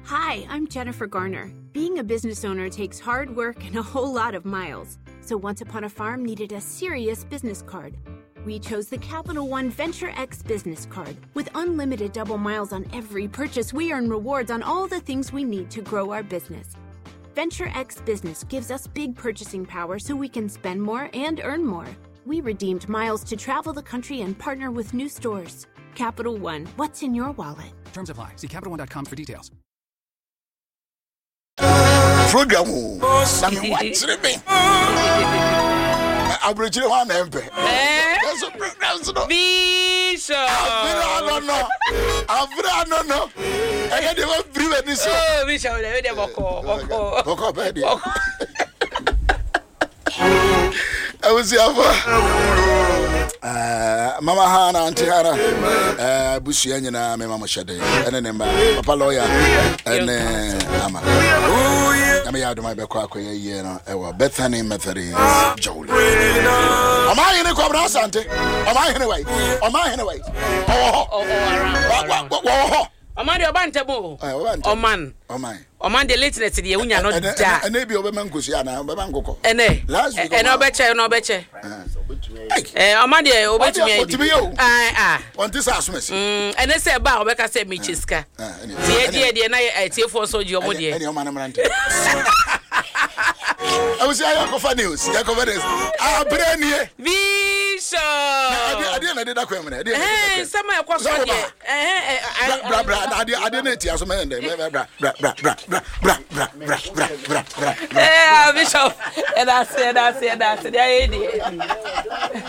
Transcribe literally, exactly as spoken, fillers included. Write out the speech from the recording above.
Hi, I'm Jennifer Garner. Being a business owner takes hard work and a whole lot of miles. So Once Upon a Farm needed a serious business card. We chose the Capital One Venture X business card. With unlimited double miles on every purchase, we earn rewards on all the things we need to grow our business. Venture X Business gives us big purchasing power so we can spend more and earn more. We redeemed miles to travel the country and partner with new stores. Capital One, what's in your wallet? Terms apply. See Capital One dot com for details. Program. What's me? Abridging one empe. That's a program. Bishop. I don't know. I don't know. I can't even breathe this. Oh, Bishop, they will boko, boko, boko, baby. I was here. Uh, Mama Hana, Auntie Hana, uh, Bushi and Mama Shade, and then Papa Lawyer, and Ama. I mean, I do my back, you know, Bethany Methodist, Jolie. Am I in a cobra, Sante? Am I anyway? Am I anyway? Oh, oh, oh, oh, Omani obantabo. Oman. Oman. Oman the lateness the unya no da. And maybe obeman kusia na obeman koko. Ene. And obeche no obeche. Eh Oman the obetumi. Ah ah. On this asumesi. Mm ene say ba obeka say me chiska. Tie die die na tie for so ji omo die. Ene Oman amrante. I was saying Yakofa news. Yakofa news. Ah brain here. Bishop. I didn't I did that question. Eh some e kwaso die. Eh eh bra bra I did I didn't tia so me bra bra bra bra bra bra bra bra bra bra bra. Eh Bishop. And I said I said I said yeah.